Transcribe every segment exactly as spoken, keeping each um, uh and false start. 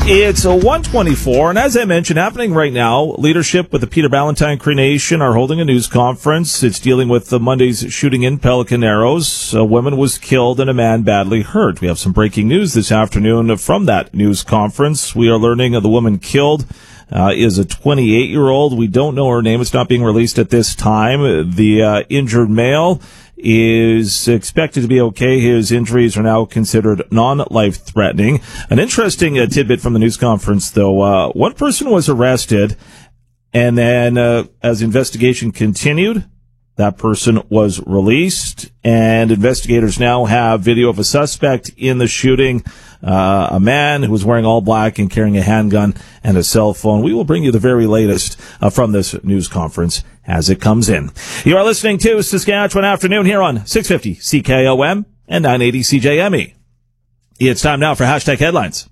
It's a one twenty-four, and as I mentioned, happening right now, leadership with the Peter Ballantyne Cree Nation are holding a news conference. It's dealing with the Monday's shooting in Pelican Narrows. A woman was killed and a man badly hurt. We have some breaking news this afternoon from that news conference. We are learning the woman killed uh, is a twenty-eight-year-old. We don't know her name. It's not being released at this time. The uh, injured male is expected to be okay. His injuries are now considered non-life-threatening. An interesting uh, tidbit from the news conference, though. Uh, one person was arrested, and then uh, as investigation continued, that person was released, and investigators now have video of a suspect in the shooting, uh, a man who was wearing all black and carrying a handgun and a cell phone. We will bring you the very latest uh, from this news conference as it comes in. You are listening to Saskatchewan Afternoon here on six fifty C K O M and nine eighty C J M E. It's time now for Hashtag Headlines.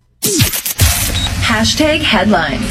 Hashtag Headlines.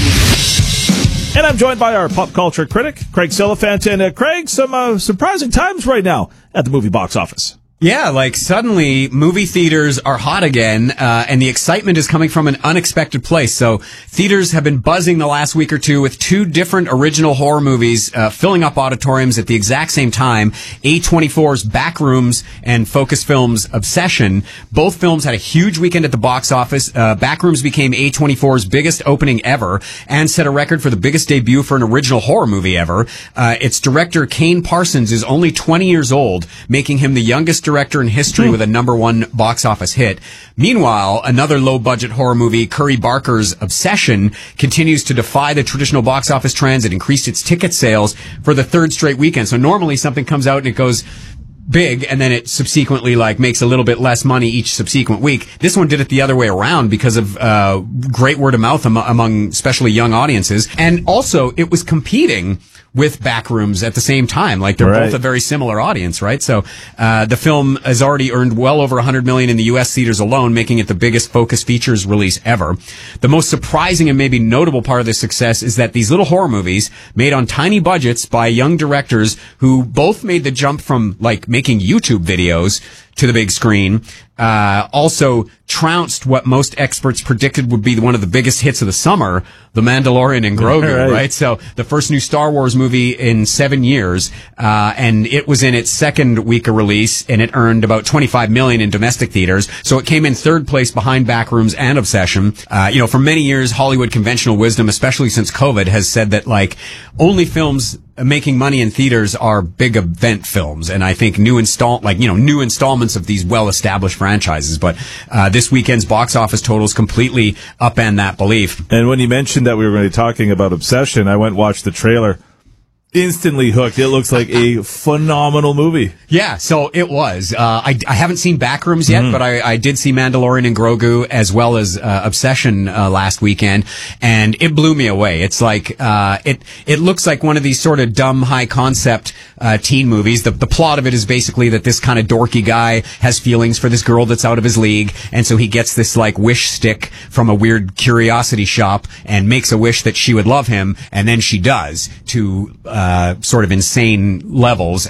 And I'm joined by our pop culture critic, Craig Silliphant. And uh, Craig, some uh, surprising times right now at the movie box office. Yeah, like suddenly movie theaters are hot again, uh, and the excitement is coming from an unexpected place. So theaters have been buzzing the last week or two with two different original horror movies uh, filling up auditoriums at the exact same time. A twenty-four's Backrooms and Focus Films' Obsession. Both films had a huge weekend at the box office. Uh, Backrooms became A twenty-four's biggest opening ever and set a record for the biggest debut for an original horror movie ever. Uh, its director, Kane Parsons, is only twenty years old, making him the youngest director in history mm. with a number one box office hit. Meanwhile, another low-budget horror movie, Curry Barker's Obsession, continues to defy the traditional box office trends. It increased its ticket sales for the third straight weekend. So normally something comes out and it goes big, and then it subsequently like makes a little bit less money each subsequent week. This one did it the other way around because of uh great word of mouth am- among especially young audiences, and also it was competing with Backrooms at the same time. Like they're right. both a very similar audience, right? So uh the film has already earned well over one hundred million dollars in the U S theaters alone, making it the biggest Focus Features release ever. The most surprising and maybe notable part of this success is that these little horror movies made on tiny budgets by young directors who both made the jump from like making YouTube videos to the big screen, uh, also trounced what most experts predicted would be one of the biggest hits of the summer, The Mandalorian and Grogu, right. right? So the first new Star Wars movie in seven years, uh, and it was in its second week of release, and it earned about twenty-five million dollars in domestic theaters. So it came in third place behind Backrooms and Obsession. Uh, you know, for many years, Hollywood conventional wisdom, especially since COVID, has said that, like, only films making money in theaters are big event films, and I think new install like you know new installments of these well-established franchises. But uh, this weekend's box office totals completely upend that belief. And when you mentioned that we were going to be talking about Obsession, I went and watched the trailer. Instantly hooked. It looks like a phenomenal movie. Yeah, so it was. Uh, I, I haven't seen Backrooms yet, mm. but I, I did see Mandalorian and Grogu as well as uh, Obsession uh, last weekend, and it blew me away. It's like uh, it it looks like one of these sort of dumb, high concept uh, teen movies. The the plot of it is basically that this kind of dorky guy has feelings for this girl that's out of his league, and so he gets this like wish stick from a weird curiosity shop and makes a wish that she would love him, and then she does to. Uh, Uh, sort of insane levels.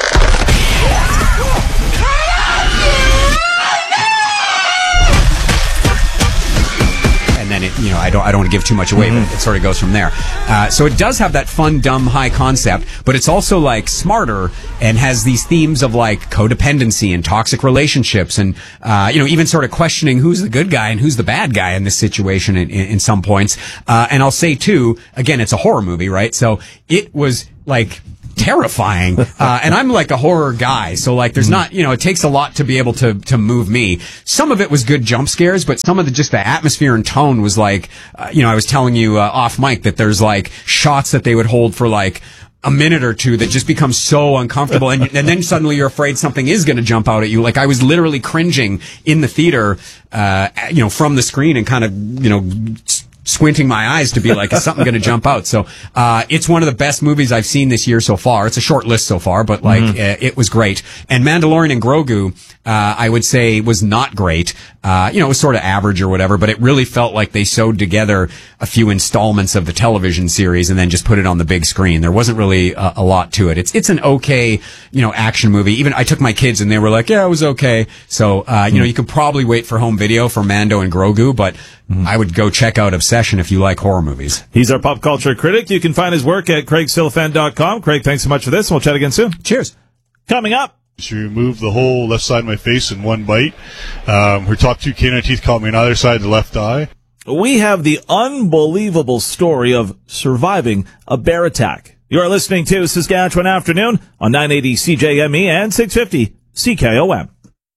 And then it, you know, I don't, I don't want to give too much away, mm-hmm. but it sort of goes from there. Uh, so it does have that fun, dumb, high concept, but it's also like smarter and has these themes of like codependency and toxic relationships, and uh, you know, even sort of questioning who's the good guy and who's the bad guy in this situation in, in, in some points. Uh, and I'll say too, again, it's a horror movie, right? So it was like terrifying. Uh, and I'm like a horror guy. So like there's not, you know, it takes a lot to be able to, to move me. Some of it was good jump scares, but some of the, just the atmosphere and tone was like, uh, you know, I was telling you uh, off mic that there's like shots that they would hold for like a minute or two that just become so uncomfortable, and, and then suddenly you're afraid something is going to jump out at you. Like I was literally cringing in the theater, uh, you know, from the screen and kind of, you know, squinting my eyes to be like, is something going to jump out? So, uh, it's one of the best movies I've seen this year so far. It's a short list so far, but like, mm-hmm. uh, it was great. And Mandalorian and Grogu, uh, I would say was not great. Uh, you know, it was sort of average or whatever, but it really felt like they sewed together a few installments of the television series and then just put it on the big screen. There wasn't really a, a lot to it. It's, it's an okay, you know, action movie. Even I took my kids and they were like, yeah, it was okay. So, uh, you mm. know, you could probably wait for home video for Mando and Grogu, but mm. I would go check out Obsession if you like horror movies. He's our pop culture critic. You can find his work at craig silfan dot com. Craig, thanks so much for this. We'll chat again soon. Cheers. Coming up. She removed the whole left side of my face in one bite. Um, her top two canine teeth caught me on either side of the left eye. We have the unbelievable story of surviving a bear attack. You're listening to Saskatchewan Afternoon on nine eighty C J M E and six fifty C K O M.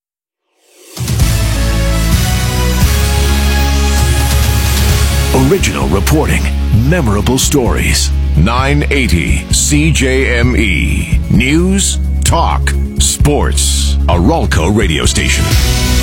Original reporting, memorable stories. nine eighty C J M E. News, talk, sports. A Ralco radio station.